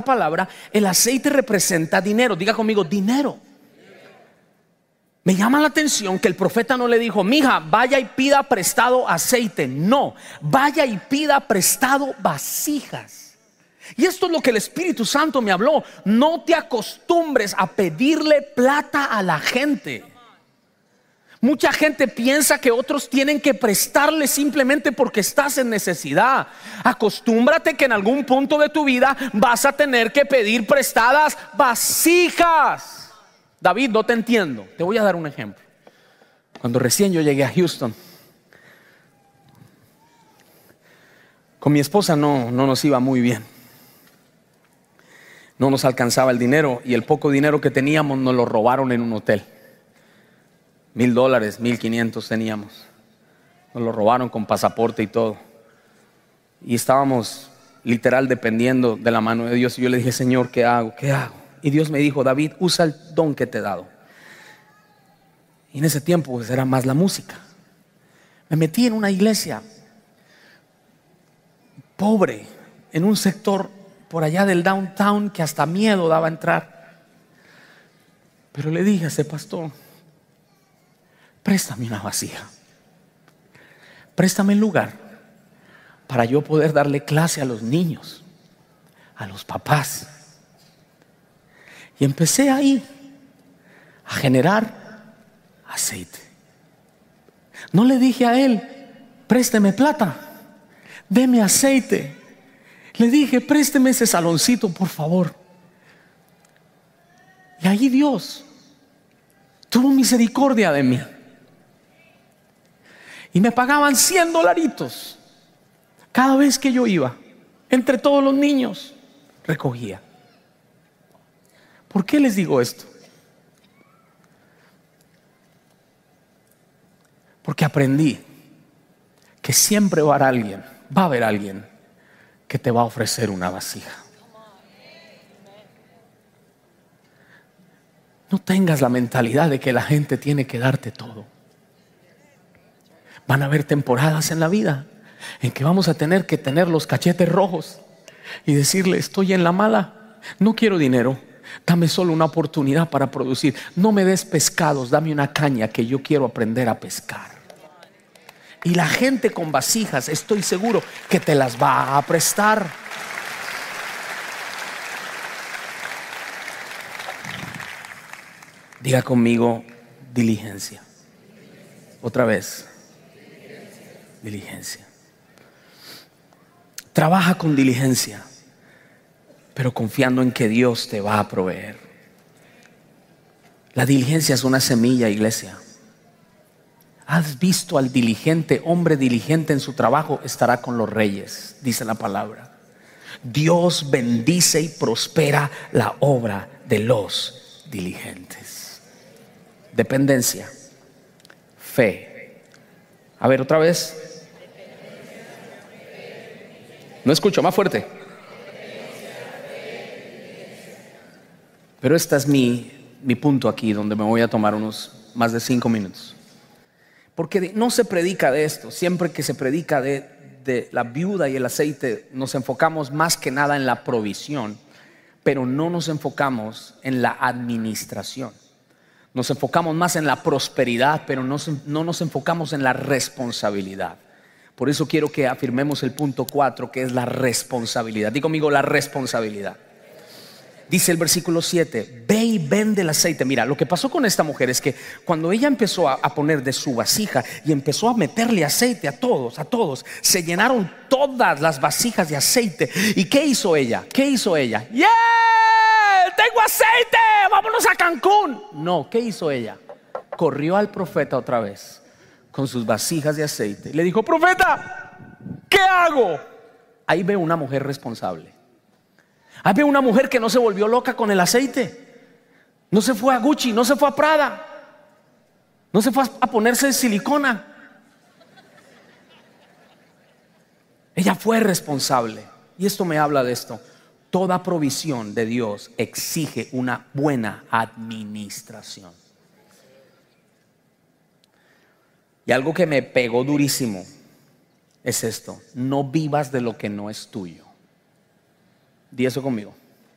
palabra, el aceite representa dinero. Diga conmigo, dinero. Me llama la atención que el profeta no le dijo: mija, vaya y pida prestado aceite. No, vaya y pida prestado vasijas. Y esto es lo que el Espíritu Santo me habló. No te acostumbres a pedirle plata a la gente. Mucha gente piensa que otros tienen que prestarle simplemente porque estás en necesidad. Acostúmbrate que en algún punto de tu vida vas a tener que pedir prestadas vasijas. David, no te entiendo. Te voy a dar un ejemplo. Cuando recién yo llegué a Houston, con mi esposa no nos iba muy bien. No nos alcanzaba el dinero, y el poco dinero que teníamos nos lo robaron en un hotel. $1,000, 1,500 teníamos. Nos lo robaron con pasaporte y todo. Y estábamos literal dependiendo de la mano de Dios. Y yo le dije: Señor, ¿qué hago? ¿Qué hago? Y Dios me dijo: David, usa el don que te he dado. Y en ese tiempo pues era más la música. Me metí en una iglesia pobre, en un sector por allá del downtown que hasta miedo daba entrar. Pero le dije a ese pastor: préstame una vasija, préstame el lugar para yo poder darle clase a los niños, a los papás. Y empecé ahí a generar aceite. No le dije a él: présteme plata, deme aceite. Le dije: présteme ese saloncito, por favor. Y ahí Dios tuvo misericordia de mí. Y me pagaban $100 cada vez que yo iba. Entre todos los niños recogía. ¿Por qué les digo esto? Porque aprendí que siempre va a haber alguien que te va a ofrecer una vasija. No tengas la mentalidad de que la gente tiene que darte todo. Van a haber temporadas en la vida en que vamos a tener que tener los cachetes rojos y decirle: estoy en la mala, no quiero dinero, dame solo una oportunidad para producir. No me des pescados, dame una caña que yo quiero aprender a pescar. Y la gente con vasijas, estoy seguro que te las va a prestar. Diga conmigo: diligencia. Otra vez, diligencia. Trabaja con diligencia, pero confiando en que Dios te va a proveer. La diligencia es una semilla, iglesia. ¿Has visto al diligente? Hombre diligente en su trabajo estará con los reyes, dice la palabra. Dios bendice y prospera la obra de los diligentes. Dependencia, fe. A ver, otra vez. No escucho, más fuerte. Pero este es mi punto aquí, donde me voy a tomar unos más de 5 minutos. Porque no se predica de esto. Siempre que se predica de la viuda y el aceite, nos enfocamos más que nada en la provisión, pero no nos enfocamos en la administración. Nos enfocamos más en la prosperidad, pero no nos enfocamos en la responsabilidad. Por eso quiero que afirmemos el punto 4, que es la responsabilidad. Diga conmigo: la responsabilidad. Dice el versículo 7: ve y vende el aceite. Mira, lo que pasó con esta mujer es que cuando ella empezó a poner de su vasija y empezó a meterle aceite a todos, se llenaron todas las vasijas de aceite. ¿Y qué hizo ella? ¡Yeah! ¡Tengo aceite! ¡Vámonos a Cancún! No, ¿qué hizo ella? Corrió al profeta otra vez con sus vasijas de aceite. Le dijo: profeta, ¿qué hago? Ahí ve una mujer responsable. Ahí ve una mujer que no se volvió loca con el aceite. No se fue a Gucci, no se fue a Prada, no se fue a ponerse silicona. Ella fue responsable. Y esto me habla de esto. Toda provisión de Dios exige una buena administración. Y algo que me pegó durísimo es esto: no vivas de lo que no es tuyo. Di eso conmigo.